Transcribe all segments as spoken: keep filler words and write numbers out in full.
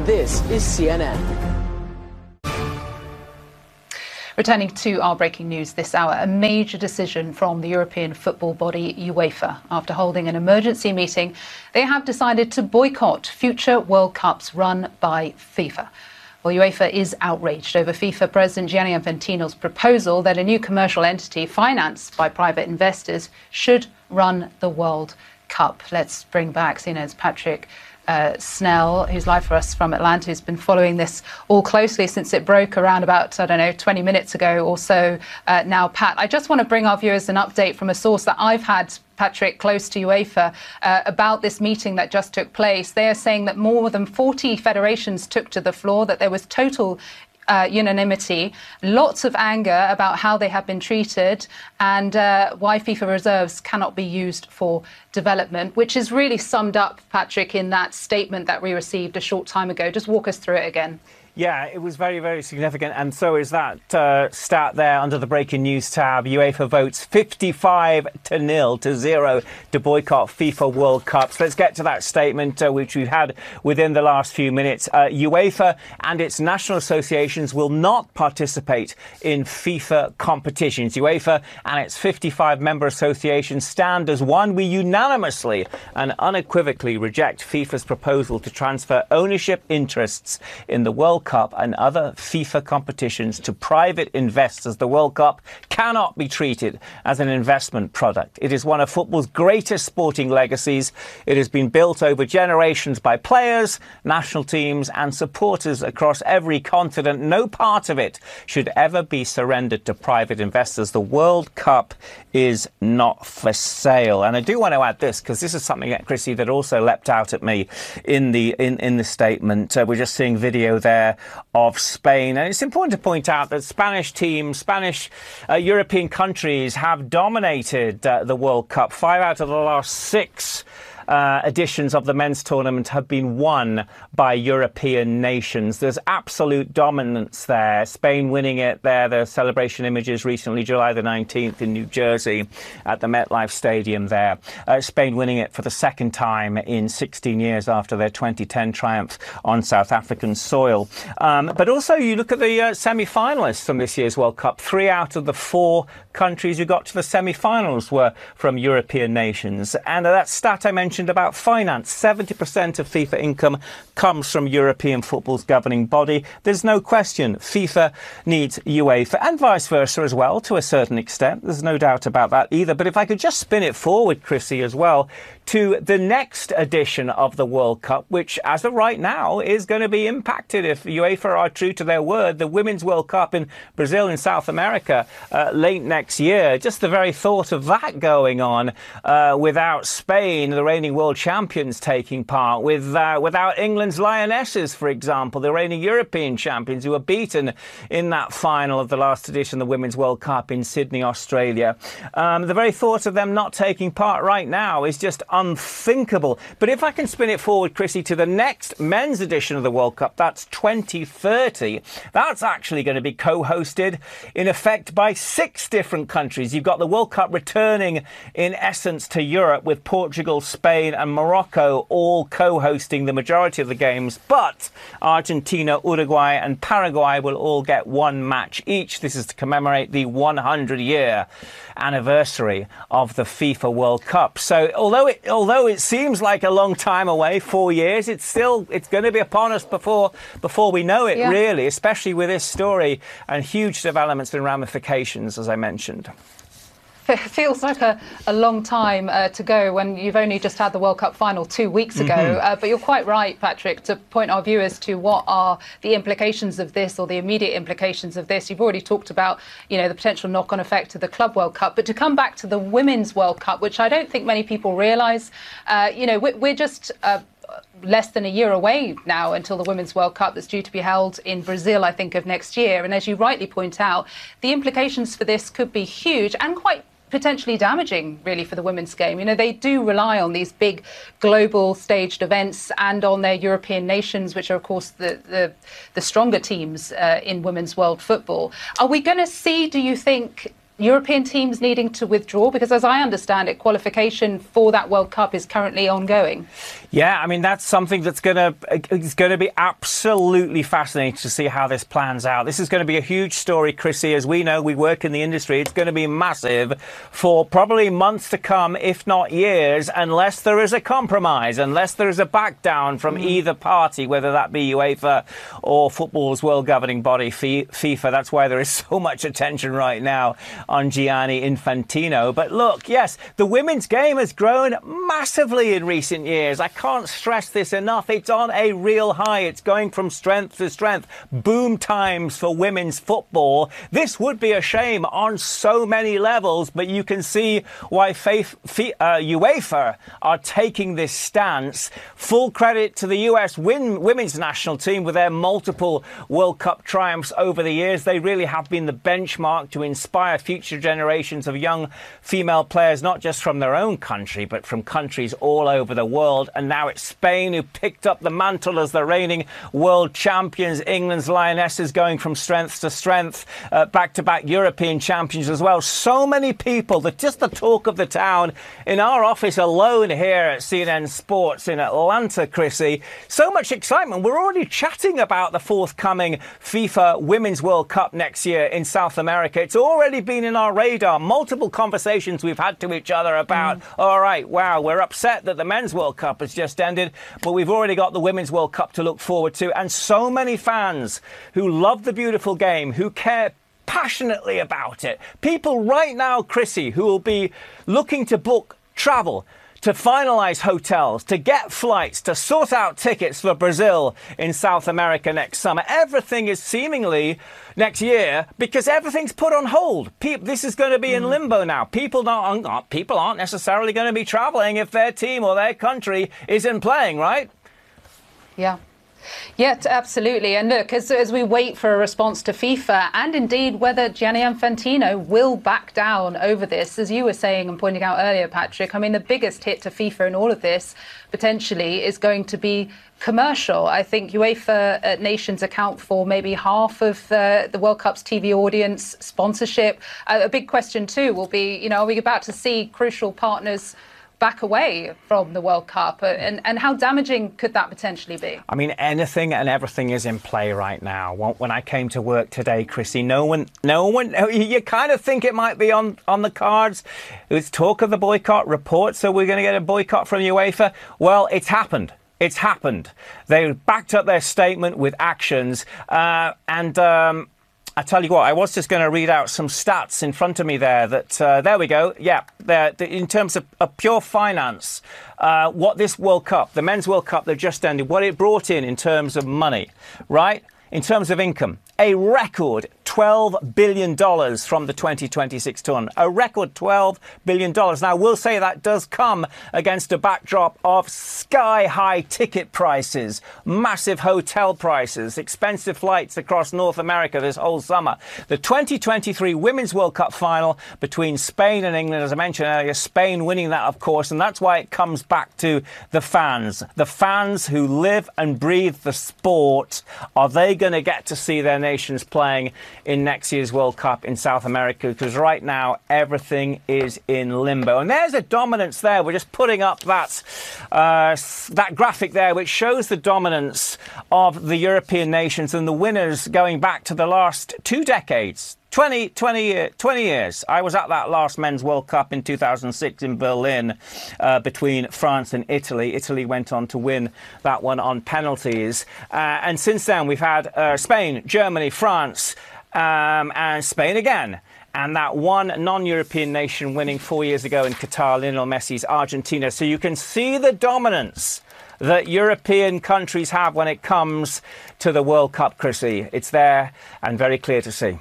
This is C N N. Returning to our breaking news this hour, a major decision from the European football body UEFA. After holding an emergency meeting, they have decided to boycott future World Cups run by FIFA. Well, UEFA is outraged over FIFA President Gianni Infantino's proposal that a new commercial entity financed by private investors should run the World Cup. Let's bring back C N N's Patrick Uh, Snell, who's live for us from Atlanta, who's been following this all closely since it broke around about, I don't know, twenty minutes ago or so uh, now. Pat, I just want to bring our viewers an update from a source that I've had, Patrick, close to UEFA, uh, about this meeting that just took place. They are saying that more than forty federations took to the floor, that there was total Uh, unanimity, lots of anger about how they have been treated, and uh, why FIFA reserves cannot be used for development, which is really summed up, Patrick, in that statement that we received a short time ago. Just walk us through it again. Yeah, it was very, very significant. And so is that uh, stat there under the breaking news tab. UEFA votes fifty-five to nil to zero to boycott FIFA World Cups. Let's get to that statement, uh, which we've had within the last few minutes. Uh, UEFA and its national associations will not participate in FIFA competitions. UEFA and its fifty-five member associations stand as one. We unanimously and unequivocally reject FIFA's proposal to transfer ownership interests in the World Cup and other FIFA competitions to private investors. The World Cup cannot be treated as an investment product. It is one of football's greatest sporting legacies. It has been built over generations by players, national teams and supporters across every continent. No part of it should ever be surrendered to private investors. The World Cup is not for sale. And I do want to add this, because this is something, Chrissy, that also leapt out at me in the in, in the statement. Uh, we're just seeing video there of Spain. And it's important to point out that Spanish teams, Spanish uh, European countries have dominated uh, the World Cup. Five out of the last six Uh, editions of the men's tournament have been won by European nations. There's absolute dominance there. Spain winning it there. The celebration images recently, July the nineteenth in New Jersey at the MetLife Stadium there. Uh, Spain winning it for the second time in sixteen years after their twenty ten triumph on South African soil. Um, but also you look at the uh, semi-finalists from this year's World Cup. Three out of the four countries who got to the semi-finals were from European nations. And uh, that stat I mentioned about finance, seventy percent of FIFA income comes from European football's governing body. There's no question FIFA needs UEFA and vice versa as well, to a certain extent. There's no doubt about that either. But if I could just spin it forward, Chrissy, as well, to the next edition of the World Cup, which as of right now is going to be impacted if UEFA are true to their word. The Women's World Cup in Brazil in South America uh, late next year. Just the very thought of that going on uh, without Spain, the reigning world champions, taking part, with uh, without England's Lionesses, for example, the reigning European champions who were beaten in that final of the last edition of the Women's World Cup in Sydney, Australia. Um, the very thought of them not taking part right now is just unthinkable. But if I can spin it forward, Chrissy, to the next men's edition of the World Cup, that's twenty thirty. That's actually going to be co-hosted in effect by six different countries. You've got the World Cup returning in essence to Europe, with Portugal, Spain and Morocco all co-hosting the majority of the games. But Argentina, Uruguay and Paraguay will all get one match each. This is to commemorate the one hundred year anniversary of the FIFA World Cup. So although it although it seems like a long time away, four years, it's still it's going to be upon us before before we know it, yeah. Really, especially with this story and huge developments and ramifications, as I mentioned. It feels like a, a long time uh, to go when you've only just had the World Cup final two weeks ago. Mm-hmm. uh, but you're quite right, Patrick, to point our viewers to what are the implications of this, or the immediate implications of this. You've already talked about, you know, the potential knock-on effect of the Club World Cup. But to come back to the Women's World Cup, which I don't think many people realise, uh, you know, we're, we're just Uh, less than a year away now until the Women's World Cup that's due to be held in Brazil, I think, of next year. And as you rightly point out, the implications for this could be huge and quite potentially damaging, really, for the women's game. You know, they do rely on these big global staged events and on their European nations, which are, of course, the the, the stronger teams uh, in women's world football. Are we going to see, do you think, European teams needing to withdraw? Because as I understand it, qualification for that World Cup is currently ongoing. Yeah, I mean, that's something that's going to it's going to be absolutely fascinating to see how this plans out. This is going to be a huge story, Chrissy. As we know, we work in the industry. It's going to be massive for probably months to come, if not years, unless there is a compromise, unless there is a back down from mm. either party, whether that be UEFA or football's world governing body, FIFA. That's why there is so much attention right now on Gianni Infantino. But look, yes, the women's game has grown massively in recent years. I can't stress this enough. It's on a real high. It's going from strength to strength. Boom times for women's football. This would be a shame on so many levels, but you can see why Faith, uh, UEFA are taking this stance. Full credit to the U S win, women's national team with their multiple World Cup triumphs over the years. They really have been the benchmark to inspire future generations of young female players, not just from their own country, but from countries all over the world. And now it's Spain who picked up the mantle as the reigning world champions. England's Lionesses going from strength to strength, uh, back-to-back European champions as well. So many people, that just the talk of the town in our office alone here at C N N Sports in Atlanta, Chrissy. So much excitement. We're already chatting about the forthcoming FIFA Women's World Cup next year in South America. It's already been in our radar. Multiple conversations we've had to each other about, mm. all right, wow, we're upset that the Men's World Cup has just ended, but we've already got the Women's World Cup to look forward to. And so many fans who love the beautiful game, who care passionately about it. People right now, Chrissy, who will be looking to book travel, to finalise hotels, to get flights, to sort out tickets for Brazil in South America next summer. Everything is seemingly next year because everything's put on hold. People, this is going to be mm. in limbo now. People, don't, people aren't necessarily going to be travelling if their team or their country isn't playing, right? Yeah. Yeah, absolutely. And look, as, as we wait for a response to FIFA and indeed whether Gianni Infantino will back down over this, as you were saying and pointing out earlier, Patrick, I mean, the biggest hit to FIFA in all of this potentially is going to be commercial. I think UEFA uh, nations account for maybe half of uh, the World Cup's T V audience sponsorship. Uh, a big question, too, will be, you know, are we about to see crucial partners back away from the World Cup, and, and how damaging could that potentially be? I mean, anything and everything is in play right now. When I came to work today, Chrissy, no one, no one, you kind of think it might be on, on the cards. It's talk of the boycott, reports that we're going to get a boycott from UEFA. Well, it's happened. It's happened. They backed up their statement with actions, uh, and um, I tell you what, I was just going to read out some stats in front of me there that, uh, there we go. Yeah, there, in terms of, of pure finance, uh, what this World Cup, the Men's World Cup that just ended, what it brought in in terms of money, right? In terms of income, a record twelve billion dollars from the twenty twenty-six tournament. A record twelve billion dollars. Now, we'll say that does come against a backdrop of sky-high ticket prices, massive hotel prices, expensive flights across North America this whole summer. The twenty twenty-three Women's World Cup final between Spain and England, as I mentioned earlier, Spain winning that, of course, and that's why it comes back to the fans. The fans who live and breathe the sport. Are they going to get to see their nations playing in next year's World Cup in South America? Because right now everything is in limbo, and there's a dominance there. We're just putting up that uh, that graphic there, which shows the dominance of the European nations and the winners going back to the last two decades. twenty, twenty, twenty years. I was at that last Men's World Cup in two thousand six in Berlin uh, between France and Italy. Italy went on to win that one on penalties. Uh, and since then, we've had uh, Spain, Germany, France, um, and Spain again. And that one non-European nation winning four years ago in Qatar, Lionel Messi's Argentina. So you can see the dominance that European countries have when it comes to the World Cup, Chrissy. It's there and very clear to see.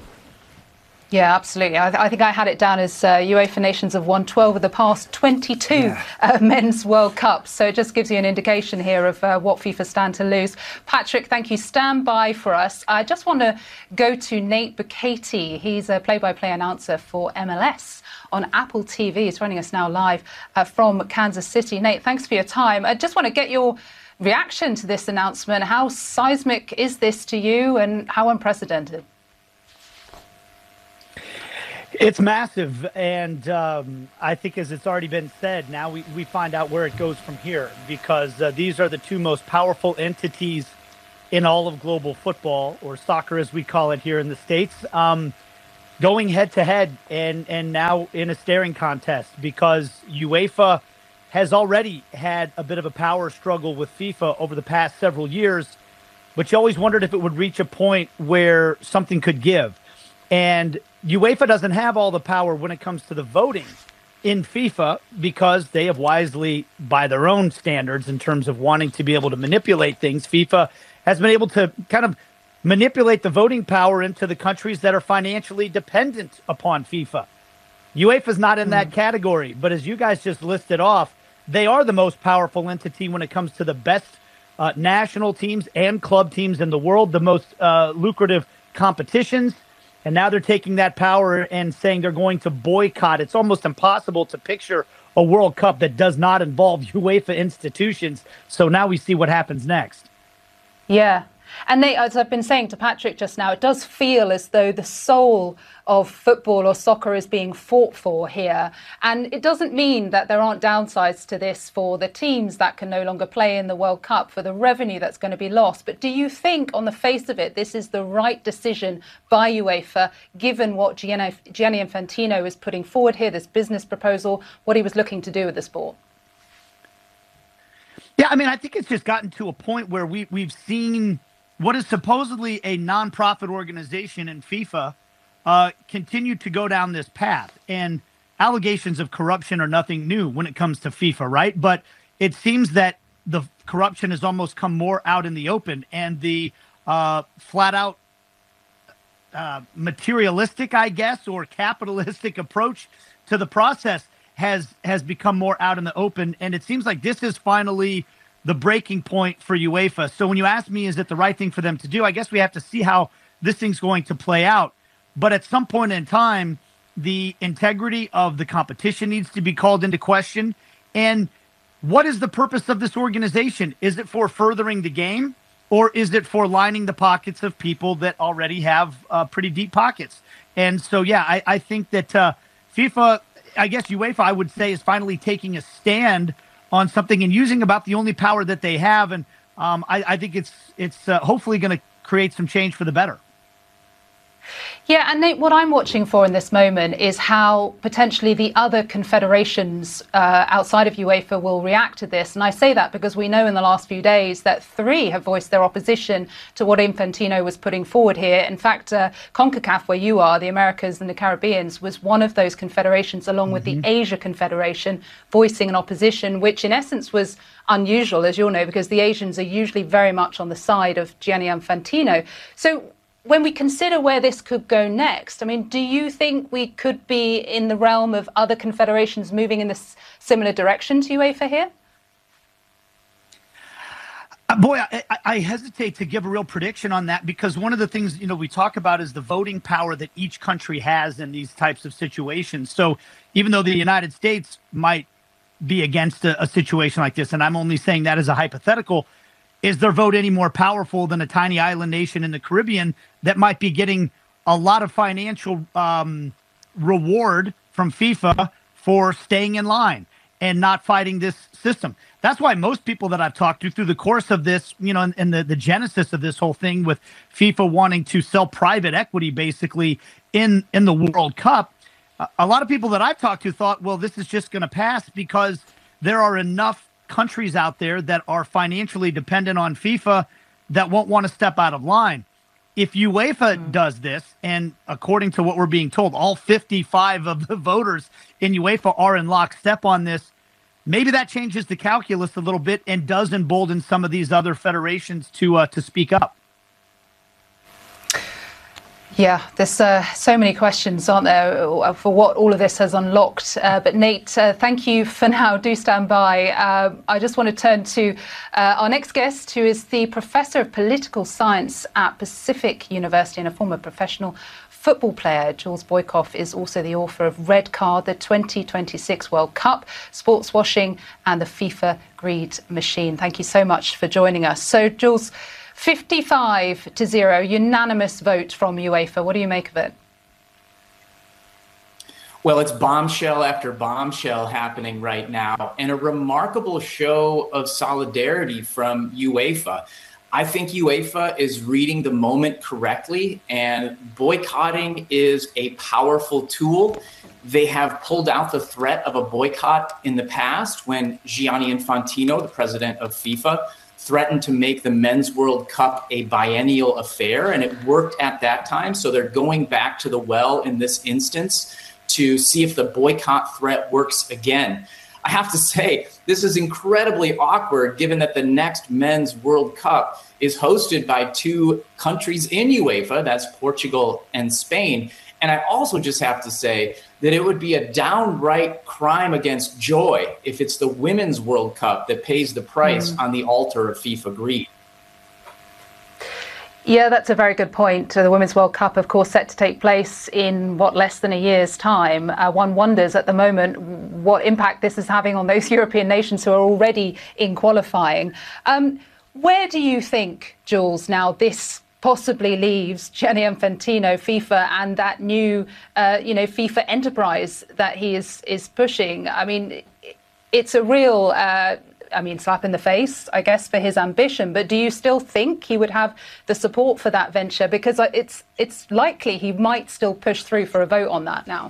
Yeah, absolutely. I, th I think I had it down as uh, UEFA nations have won twelve of the past twenty-two yeah. uh, Men's World Cups. So it just gives you an indication here of uh, what FIFA stand to lose. Patrick, thank you. Stand by for us. I just want to go to Nate Bukaty. He's a play-by-play announcer for M L S on Apple T V. He's running us now live uh, from Kansas City. Nate, thanks for your time. I just want to get your reaction to this announcement. How seismic is this to you and how unprecedented? It's massive, and um, I think, as it's already been said, now we, we find out where it goes from here, because uh, these are the two most powerful entities in all of global football, or soccer as we call it here in the States, um, going head-to-head and, and now in a staring contest, because UEFA has already had a bit of a power struggle with FIFA over the past several years, but you always wondered if it would reach a point where something could give. And UEFA doesn't have all the power when it comes to the voting in FIFA, because they have wisely, by their own standards in terms of wanting to be able to manipulate things, FIFA has been able to kind of manipulate the voting power into the countries that are financially dependent upon FIFA. UEFA's not in that category, but as you guys just listed off, they are the most powerful entity when it comes to the best uh, national teams and club teams in the world, the most uh, lucrative competitions. And now they're taking that power and saying they're going to boycott. It's almost impossible to picture a World Cup that does not involve UEFA institutions. So now we see what happens next. Yeah. And Nate, as I've been saying to Patrick just now, it does feel as though the soul of football or soccer is being fought for here. And it doesn't mean that there aren't downsides to this for the teams that can no longer play in the World Cup, for the revenue that's going to be lost. But do you think, on the face of it, this is the right decision by UEFA, given what Gianni Infantino is putting forward here, this business proposal, what he was looking to do with the sport? Yeah, I mean, I think it's just gotten to a point where we, we've seen what is supposedly a nonprofit organization in FIFA uh, continue to go down this path. And allegations of corruption are nothing new when it comes to FIFA, right? But it seems that the corruption has almost come more out in the open, and the uh, flat out uh, materialistic, I guess, or capitalistic approach to the process has has become more out in the open. And it seems like this is finally the breaking point for UEFA. So when you ask me, is it the right thing for them to do? I guess we have to see how this thing's going to play out. But at some point in time, the integrity of the competition needs to be called into question. And what is the purpose of this organization? Is it for furthering the game, or is it for lining the pockets of people that already have uh, pretty deep pockets? And so, yeah, I, I think that uh, FIFA, I guess UEFA, I would say, is finally taking a stand on something and using about the only power that they have. And um, I, I think it's it's uh, hopefully going to create some change for the better. Yeah, and Nate, what I'm watching for in this moment is how potentially the other confederations uh, outside of UEFA will react to this. And I say that because we know in the last few days that three have voiced their opposition to what Infantino was putting forward here. In fact, uh, CONCACAF, where you are, the Americas and the Caribbeans, was one of those confederations, along mm-hmm. with the Asia Confederation, voicing an opposition, which in essence was unusual, as you'll know, because the Asians are usually very much on the side of Gianni Infantino. So when we consider where this could go next, I mean, do you think we could be in the realm of other confederations moving in this similar direction to UEFA here? Uh, boy, I, I hesitate to give a real prediction on that, because one of the things, you know, we talk about is the voting power that each country has in these types of situations. So even though the United States might be against a, a situation like this, and I'm only saying that as a hypothetical, is their vote any more powerful than a tiny island nation in the Caribbean that might be getting a lot of financial um, reward from FIFA for staying in line and not fighting this system? That's why most people that I've talked to through the course of this, you know, and, and the, the genesis of this whole thing with FIFA wanting to sell private equity basically in, in the World Cup, a, a lot of people that I've talked to thought, well, this is just going to pass because there are enough countries out there that are financially dependent on FIFA that won't want to step out of line. If UEFA mm. does this, and according to what we're being told, all fifty-five of the voters in UEFA are in lockstep on this, maybe that changes the calculus a little bit and does embolden some of these other federations to uh, to speak up. Yeah, there's uh, so many questions, aren't there, for what all of this has unlocked. Uh, but Nate, uh, thank you for now. Do stand by. Uh, I just want to turn to uh, our next guest, who is the Professor of Political Science at Pacific University and a former professional football player. Jules Boykoff is also the author of Red Card, the twenty twenty-six World Cup, Sports Washing and the FIFA Greed Machine. Thank you so much for joining us. So, Jules, fifty-five to zero, unanimous vote from UEFA. What do you make of it? Well, it's bombshell after bombshell happening right now, and a remarkable show of solidarity from UEFA. I think UEFA is reading the moment correctly, and boycotting is a powerful tool. They have pulled out the threat of a boycott in the past when Gianni Infantino, the president of FIFA, threatened to make the Men's World Cup a biennial affair, and it worked at that time. So they're going back to the well in this instance to see if the boycott threat works again. I have to say, this is incredibly awkward given that the next Men's World Cup is hosted by two countries in UEFA, that's Portugal and Spain. And I also just have to say that it would be a downright crime against joy if it's the Women's World Cup that pays the price mm. on the altar of FIFA greed. Yeah, that's a very good point. The Women's World Cup, of course, set to take place in, what, less than a year's time. Uh, one wonders at the moment what impact this is having on those European nations who are already in qualifying. Um, where do you think, Jules, now this possibly leaves Gianni Infantino, FIFA, and that new, uh, you know, FIFA enterprise that he is is pushing? I mean, it's a real... Uh, I mean, slap in the face, I guess, for his ambition. But do you still think he would have the support for that venture? Because it's it's likely he might still push through for a vote on that now.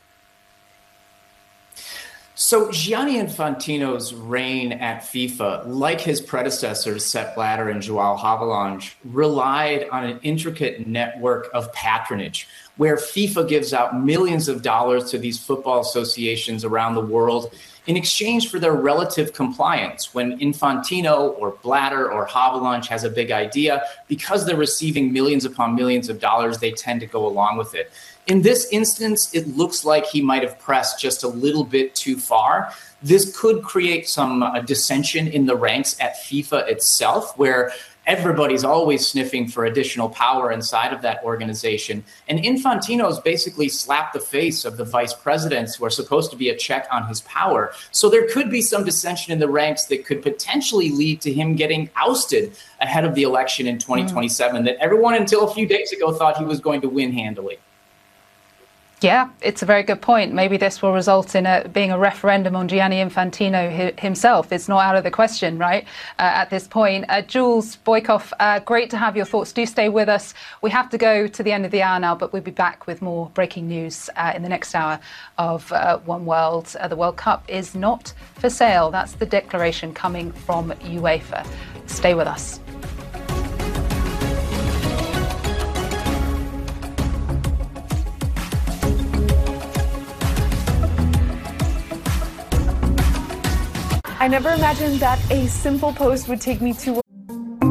So Gianni Infantino's reign at FIFA, like his predecessors, Sepp Blatter and Joao Havelange, relied on an intricate network of patronage, where FIFA gives out millions of dollars to these football associations around the world in exchange for their relative compliance. When Infantino or Blatter or Havelange has a big idea, because they're receiving millions upon millions of dollars, they tend to go along with it. In this instance, it looks like he might have pressed just a little bit too far. This could create some uh, dissension in the ranks at FIFA itself, where everybody's always sniffing for additional power inside of that organization. And Infantino's basically slapped the face of the vice presidents who are supposed to be a check on his power. So there could be some dissension in the ranks that could potentially lead to him getting ousted ahead of the election in twenty twenty-seven, mm. that everyone until a few days ago thought he was going to win handily. Yeah, it's a very good point. Maybe this will result in a, being a referendum on Gianni Infantino hi, himself. It's not out of the question, right, uh, at this point. Uh, Jules Boykoff, uh, great to have your thoughts. Do stay with us. We have to go to the end of the hour now, but we'll be back with more breaking news uh, in the next hour of uh, One World. Uh, the World Cup is not for sale. That's the declaration coming from UEFA. Stay with us. I never imagined that a simple post would take me to